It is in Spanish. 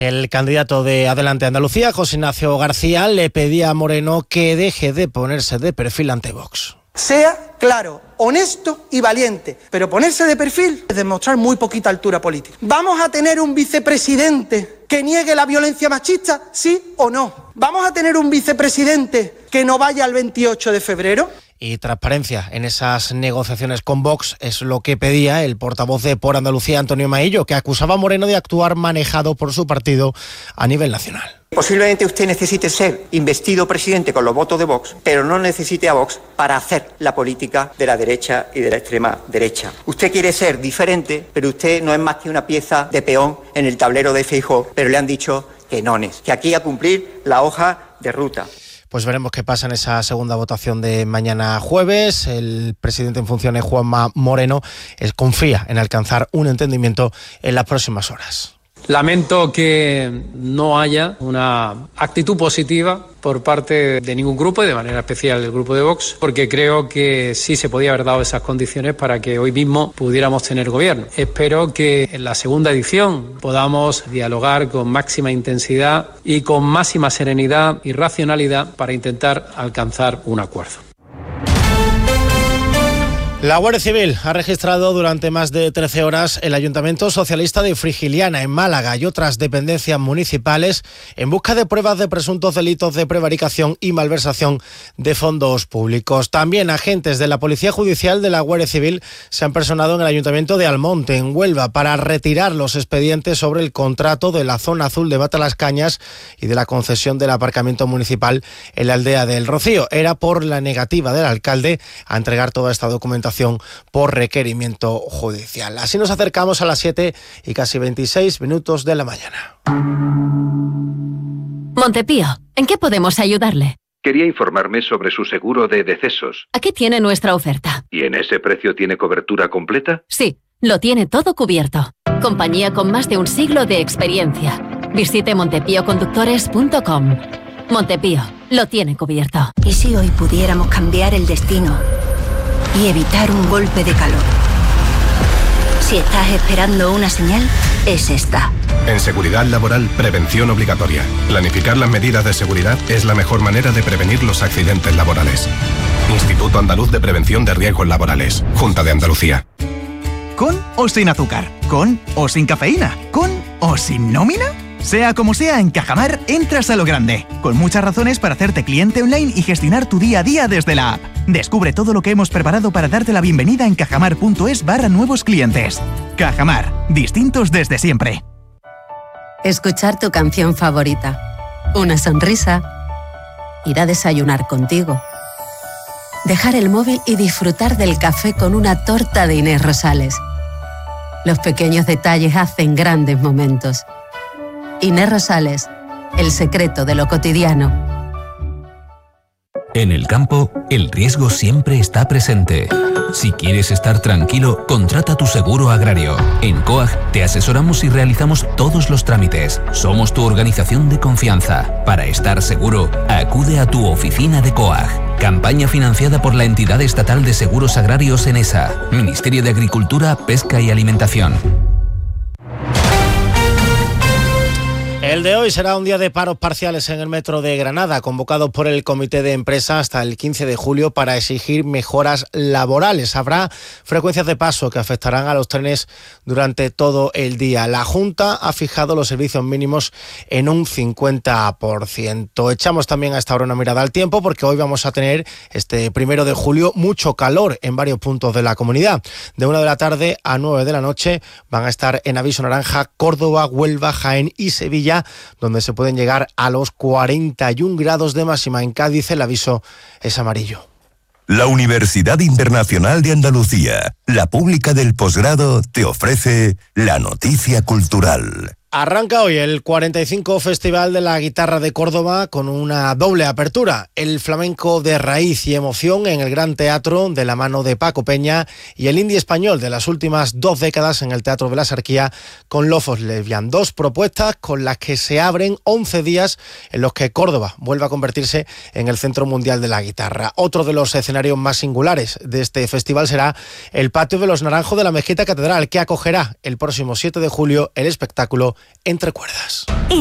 El candidato de Adelante Andalucía, José Ignacio García, le pedía a Moreno que deje de ponerse de perfil ante Vox. Sea claro, honesto y valiente, pero ponerse de perfil es demostrar muy poquita altura política. ¿Vamos a tener un vicepresidente que niegue la violencia machista, sí o no? ¿Vamos a tener un vicepresidente que no vaya al 28 de febrero? Y transparencia en esas negociaciones con Vox es lo que pedía el portavoz de Por Andalucía, Antonio Maillo, que acusaba a Moreno de actuar manejado por su partido a nivel nacional. Posiblemente usted necesite ser investido presidente con los votos de Vox, pero no necesite a Vox para hacer la política de la derecha y de la extrema derecha. Usted quiere ser diferente, pero usted no es más que una pieza de peón en el tablero de Feijóo, pero le han dicho que no es, que aquí a cumplir la hoja de ruta. Pues veremos qué pasa en esa segunda votación de mañana jueves. El presidente en funciones, Juanma Moreno, confía en alcanzar un entendimiento en las próximas horas. Lamento que no haya una actitud positiva por parte de ningún grupo y de manera especial del grupo de Vox, porque creo que sí se podía haber dado esas condiciones para que hoy mismo pudiéramos tener gobierno. Espero que en la segunda edición podamos dialogar con máxima intensidad y con máxima serenidad y racionalidad para intentar alcanzar un acuerdo. La Guardia Civil ha registrado durante más de 13 horas el Ayuntamiento Socialista de Frigiliana, en Málaga, y otras dependencias municipales en busca de pruebas de presuntos delitos de prevaricación y malversación de fondos públicos. También agentes de la Policía Judicial de la Guardia Civil se han personado en el Ayuntamiento de Almonte, en Huelva, para retirar los expedientes sobre el contrato de la zona azul de Matalascañas y de la concesión del aparcamiento municipal en la aldea del Rocío. Era por la negativa del alcalde a entregar toda esta documentación por requerimiento judicial. Así nos acercamos a las 7 y casi 26 minutos de la mañana. Montepío, ¿en qué podemos ayudarle? Quería informarme sobre su seguro de decesos. Aquí tiene nuestra oferta. ¿Y en ese precio tiene cobertura completa? Sí, lo tiene todo cubierto. Compañía con más de un siglo de experiencia. Visite montepíoconductores.com. Montepío, lo tiene cubierto. ¿Y si hoy pudiéramos cambiar el destino y evitar un golpe de calor? Si estás esperando una señal, es esta. En seguridad laboral, prevención obligatoria. Planificar las medidas de seguridad es la mejor manera de prevenir los accidentes laborales. Instituto Andaluz de Prevención de Riesgos Laborales. Junta de Andalucía. ¿Con o sin azúcar? ¿Con o sin cafeína? ¿Con o sin nómina? Sea como sea, en Cajamar entras a lo grande, con muchas razones para hacerte cliente online y gestionar tu día a día desde la app. Descubre todo lo que hemos preparado para darte la bienvenida en cajamar.es/nuevos clientes. Cajamar, distintos desde siempre. Escuchar tu canción favorita, una sonrisa, ir a desayunar contigo, dejar el móvil y disfrutar del café con una torta de Inés Rosales. Los pequeños detalles hacen grandes momentos. Inés Rosales, el secreto de lo cotidiano. En el campo, el riesgo siempre está presente. Si quieres estar tranquilo, contrata tu seguro agrario. En COAG te asesoramos y realizamos todos los trámites. Somos tu organización de confianza. Para estar seguro, acude a tu oficina de COAG. Campaña financiada por la Entidad Estatal de Seguros Agrarios ENESA, Ministerio de Agricultura, Pesca y Alimentación. El de hoy será un día de paros parciales en el metro de Granada, convocados por el Comité de Empresa hasta el 15 de julio para exigir mejoras laborales. Habrá frecuencias de paso que afectarán a los trenes durante todo el día. La Junta ha fijado los servicios mínimos en un 50%. Echamos también a esta hora una mirada al tiempo, porque hoy vamos a tener, este 1 de julio, mucho calor en varios puntos de la comunidad. De 1 de la tarde a 9 de la noche van a estar en aviso naranja Córdoba, Huelva, Jaén y Sevilla, donde se pueden llegar a los 41 grados de máxima. En Cádiz el aviso es amarillo. La Universidad Internacional de Andalucía, la pública del posgrado, te ofrece la noticia cultural. Arranca hoy el 45 Festival de la Guitarra de Córdoba con una doble apertura. El flamenco de raíz y emoción en el Gran Teatro de la mano de Paco Peña y el indie español de las últimas 2 décadas en el Teatro de la Sarquía con Lofos Lesbian. 2 propuestas con las que se abren 11 días en los que Córdoba vuelve a convertirse en el centro mundial de la guitarra. Otro de los escenarios más singulares de este festival será el Patio de los Naranjos de la Mezquita Catedral, que acogerá el próximo 7 de julio el espectáculo Entre Cuerdas.